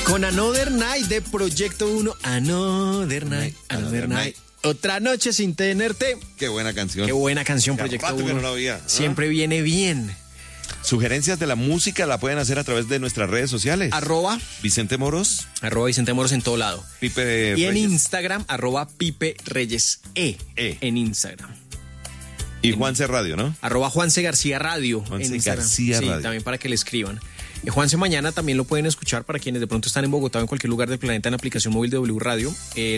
Con Another Night de Proyecto 1. Another Night, Another Night. Otra noche sin tenerte. Qué buena canción. Qué buena canción, Proyecto 1. Que no la había. Siempre viene bien. Sugerencias de la música la pueden hacer a través de nuestras redes sociales. Vicente Moros. Vicente Moros en todo lado. Pipe Y en Reyes. Instagram, Pipe Reyes en Instagram. Y Juanse Radio, ¿no? Juanse García Radio. Juanse en Instagram. García Radio. Sí, también para que le escriban. Juanse mañana también lo pueden escuchar para quienes de pronto están en Bogotá o en cualquier lugar del planeta en la aplicación móvil de W Radio,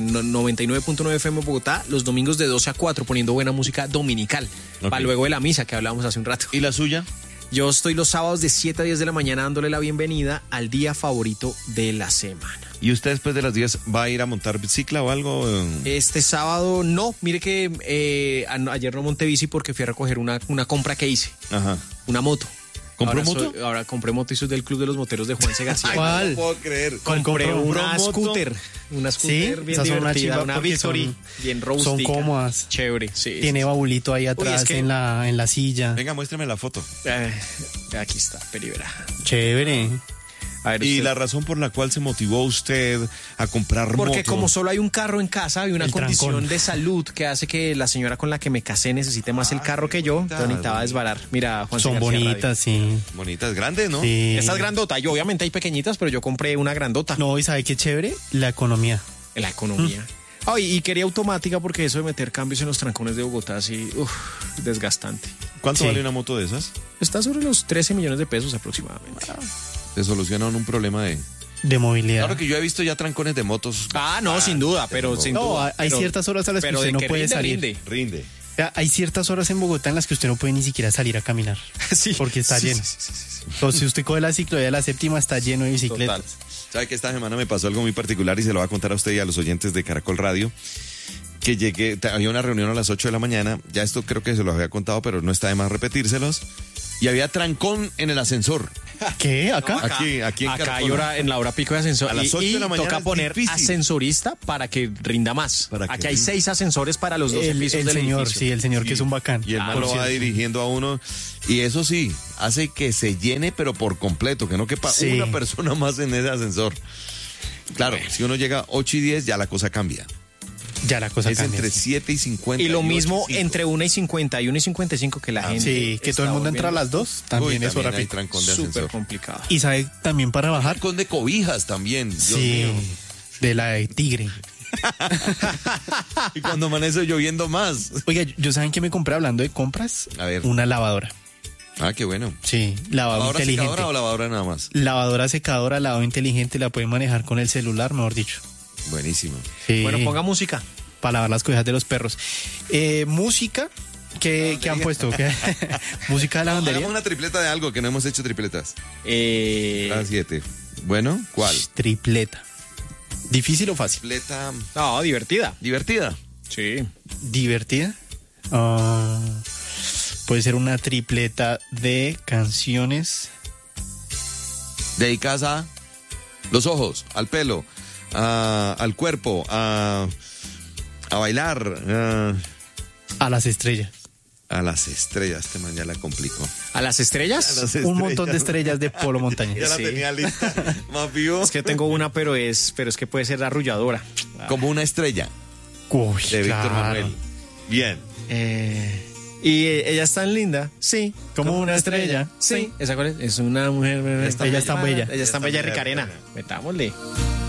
99.9 FM Bogotá, los domingos de 12 a 4 poniendo buena música dominical, para luego de la misa que hablábamos hace un rato. ¿Y la suya? Yo estoy los sábados de 7 a 10 de la mañana dándole la bienvenida al día favorito de la semana. ¿Y usted después de las 10 va a ir a montar bicicla o algo? Este sábado no, mire que ayer no monté bici porque fui a recoger una compra que hice, una moto. ¿Compró moto? Ahora compré moto y soy del Club de los Moteros de Juanse García. ¿Cuál? No puedo creer. Compré una scooter. Una scooter bien divertida, una Victory, bien rústica. Son cómodas. Chévere, sí. Tiene baulito ahí atrás en la silla. Venga, muéstrame la foto. Aquí está, Peribera. Chévere. A ver, ¿Y la razón por la cual se motivó usted a comprar moto? Porque como solo hay un carro en casa, hay una condición trancón de salud que hace que la señora con la que me casé necesite más el carro que yo. Entonces necesitaba desbarar. Mira, Juan Son García bonitas, Radio. sí. Bonitas, grandes, ¿no? Sí. Esta es grandota. Y obviamente hay pequeñitas, pero yo compré una grandota. No, ¿y sabe qué chévere? La economía. La economía. Y quería automática porque eso de meter cambios en los trancones de Bogotá, sí, desgastante. ¿Cuánto vale una moto de esas? Está sobre los 13 millones de pesos aproximadamente. Te solucionan un problema de movilidad. Claro que yo he visto ya trancones de motos. No, sin duda, pero sin duda. Hay ciertas horas a las que usted no puede salir. Rinde. Hay ciertas horas en Bogotá en las que usted no puede ni siquiera salir a caminar. Sí. Porque está lleno. Sí. Entonces, si usted coge la ciclovía de la séptima, está lleno de bicicletas. Total. ¿Sabe que esta semana me pasó algo muy particular y se lo voy a contar a usted y a los oyentes de Caracol Radio? Que llegué, había una reunión a las 8 de la mañana, ya esto creo que se lo había contado, pero no está de más repetírselos, y había trancón en el ascensor. ¿Qué? ¿Acá? Aquí en Acá hay en la hora pico de ascensor. A las 8 de la mañana toca poner ascensorista para que rinda más. Aquí hay 6 ascensores para los 12 pisos del señor, edificio. Sí, el señor que es un bacán. Y el man lo va dirigiendo a uno, y eso sí, hace que se llene, pero por completo, que no quepa una persona más en ese ascensor. Claro, si uno llega a 8 y 10, ya la cosa cambia. Ya la cosa cambia. Es entre 7 y 50. Y lo mismo entre 1 y 50 y 1 y 55 que la gente. Sí, que todo el mundo entra a las 2. También es hora pico. Súper complicado. Y sabe también para bajar. Trancón de cobijas también. Sí, de la de tigre. Y cuando amanece lloviendo más. Oiga, ¿yo saben qué me compré hablando de compras? A ver. Una lavadora. Qué bueno. Sí, lavadora inteligente. ¿Lavadora secadora o lavadora nada más? Lavadora secadora, lavado inteligente, la pueden manejar con el celular, mejor dicho. Buenísimo. Sí. Bueno, ponga música. Para lavar las cobijas de los perros. Música que han puesto. Música de lavandería. Hagamos una tripleta de algo, que no hemos hecho tripletas. 7. Bueno, ¿cuál? Tripleta. ¿Difícil o fácil? Tripleta. No, divertida. ¿Divertida? Sí. ¿Divertida? Puede ser una tripleta de canciones dedicadas a los ojos, al pelo, al cuerpo, a bailar. A las estrellas. A las estrellas, este man ya la complicó. ¿A las estrellas? A las estrellas. Un montón de estrellas de Polo Montañés. Ya la tenía lista, más vivo. Es que tengo una, pero es que puede ser arrulladora. Como una estrella. Uy, de Víctor Manuel. Bien. Y ella es tan linda, sí. Como una estrella. Sí. ¿Esa cuál es? Es una mujer. Ella es tan bella. Ella es tan bella, Ricarena. Metámosle.